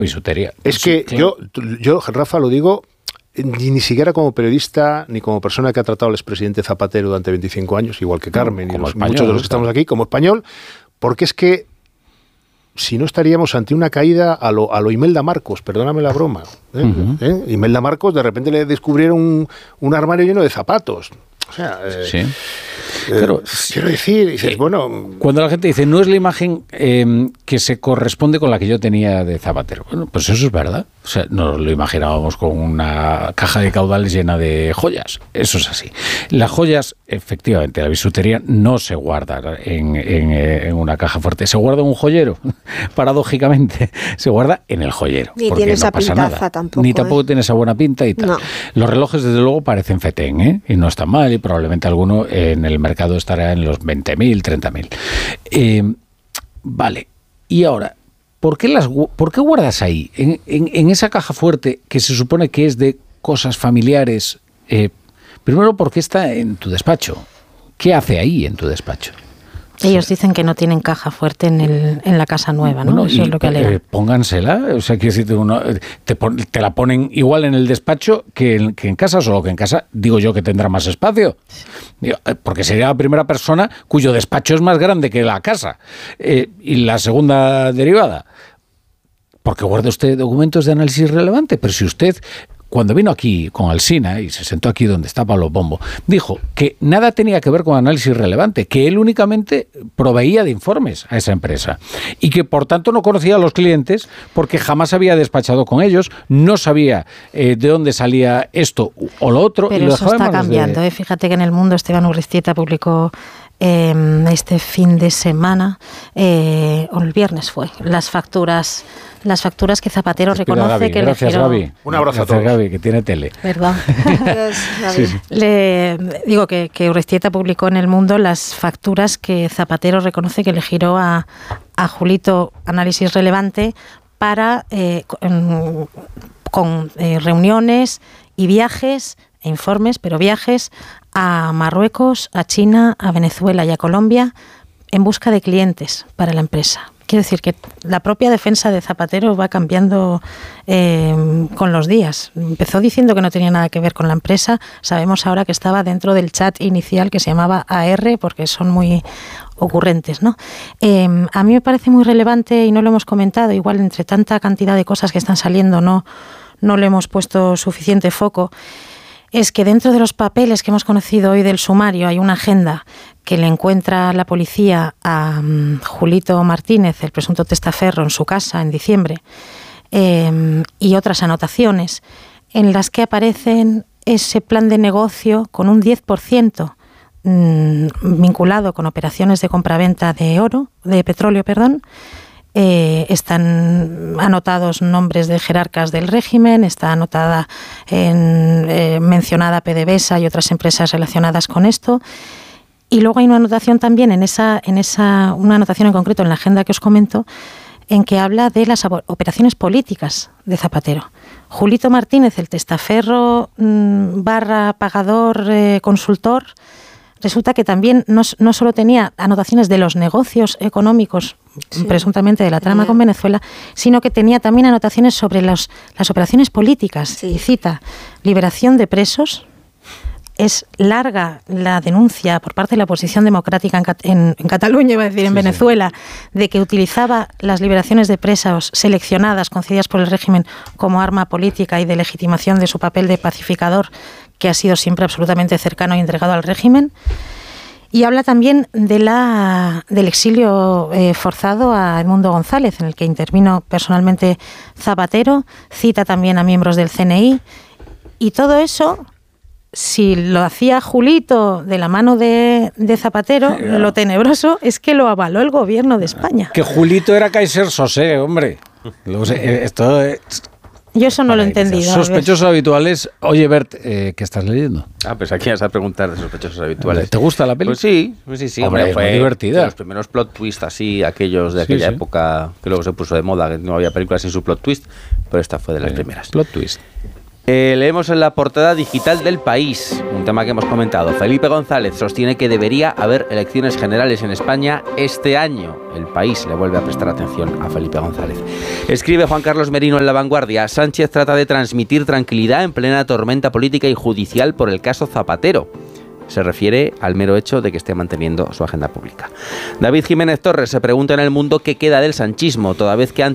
Bisutería. Es que claro. yo, Rafa, lo digo ni siquiera como periodista ni como persona que ha tratado al expresidente Zapatero durante 25 años, igual que Carmen y muchos de los que estamos aquí, como español, porque es que si no estaríamos ante una caída a lo Imelda Marcos, perdóname la broma. Imelda Marcos, de repente le descubrieron un armario lleno de zapatos. O sea, sí. Claro, quiero decir, dices, bueno... Cuando la gente dice, no es la imagen que se corresponde con la que yo tenía de Zapatero. Bueno, pues eso es verdad. O sea, nos lo imaginábamos con una caja de caudales llena de joyas. Eso es así. Las joyas, efectivamente, la bisutería no se guarda en una caja fuerte. Se guarda en un joyero, paradójicamente. Se guarda en el joyero. Ni tiene esa pintaza tampoco. Ni tampoco tiene esa buena pinta y tal. No. Los relojes, desde luego, parecen fetén, y no están mal, y probablemente alguno en el mercado estará en los 20.000, 30.000. Vale. Y ahora, ¿por qué guardas ahí, en esa caja fuerte que se supone que es de cosas familiares? Primero, ¿por qué está en tu despacho? ¿Qué hace ahí en tu despacho? Ellos dicen que no tienen caja fuerte en la casa nueva, ¿no? Bueno, eso es lo que alegan. Póngansela, o sea, quiero decir, te la ponen igual en el despacho que en casa, solo que en casa digo yo que tendrá más espacio. Porque sería la primera persona cuyo despacho es más grande que la casa. Y la segunda derivada, porque guarda usted documentos de análisis relevante, pero si usted... Cuando vino aquí con Alsina y se sentó aquí donde está Pablo Pombo, dijo que nada tenía que ver con análisis relevante, que él únicamente proveía de informes a esa empresa y que por tanto no conocía a los clientes porque jamás había despachado con ellos, no sabía de dónde salía esto o lo otro. Pero y lo eso está cambiando. Fíjate que en El Mundo Esteban Urriztieta publicó este fin de semana, o el viernes fue, las facturas que Zapatero reconoce Gaby, que gracias, le giró... Gaby. Un abrazo a todos. Gaby, que tiene tele. Perdón. Sí. Le digo que Urriztieta publicó en El Mundo las facturas que Zapatero reconoce que le giró a Julito Análisis Relevante para con reuniones y viajes e informes, pero viajes a Marruecos, a China, a Venezuela y a Colombia en busca de clientes para la empresa. Quiero decir que la propia defensa de Zapatero va cambiando con los días. Empezó diciendo que no tenía nada que ver con la empresa. Sabemos ahora que estaba dentro del chat inicial que se llamaba AR, porque son muy ocurrentes, ¿no? A mí me parece muy relevante, y no lo hemos comentado, igual entre tanta cantidad de cosas que están saliendo no le hemos puesto suficiente foco, es que dentro de los papeles que hemos conocido hoy del sumario hay una agenda que le encuentra la policía a Julito Martínez, el presunto testaferro, en su casa en diciembre, y otras anotaciones en las que aparecen ese plan de negocio con un 10% vinculado con operaciones de compraventa de petróleo, están anotados nombres de jerarcas del régimen, está anotada mencionada PDVSA y otras empresas relacionadas con esto. Y luego hay una anotación también una anotación en concreto en la agenda que os comento, en que habla de las operaciones políticas de Zapatero. Julito Martínez, el testaferro / pagador consultor, resulta que también no solo tenía anotaciones de los negocios económicos, presuntamente de la trama con Venezuela, sino que tenía también anotaciones sobre las operaciones políticas. Sí. Y cita: liberación de presos. Es larga la denuncia por parte de la oposición democrática en Cataluña, iba a decir, en Venezuela, de que utilizaba las liberaciones de presos seleccionadas, concedidas por el régimen, como arma política y de legitimación de su papel de pacificador, que ha sido siempre absolutamente cercano y entregado al régimen. Y habla también del exilio forzado a Edmundo González, en el que intervino personalmente Zapatero, cita también a miembros del CNI, y todo eso, si lo hacía Julito de la mano de Zapatero, lo tenebroso es que lo avaló el gobierno de España. Que Julito era Kaiser Sosé, hombre. Esto es... Yo eso no lo he entendido. Sospechosos habituales. Oye, Bert, ¿qué estás leyendo? Pues aquí vas a preguntar de sospechosos habituales. ¿Te gusta la peli? Pues sí. Hombre, fue muy divertida. Los primeros plot twists así, aquellos de aquella época que luego se puso de moda, que no había películas sin su plot twist, pero esta fue de las primeras. Plot twist. Leemos en la portada digital del País, un tema que hemos comentado. Felipe González sostiene que debería haber elecciones generales en España este año. El País le vuelve a prestar atención a Felipe González. Escribe Juan Carlos Merino en La Vanguardia: Sánchez trata de transmitir tranquilidad en plena tormenta política y judicial por el caso Zapatero. Se refiere al mero hecho de que esté manteniendo su agenda pública. David Jiménez Torres se pregunta en El Mundo qué queda del sanchismo, toda vez que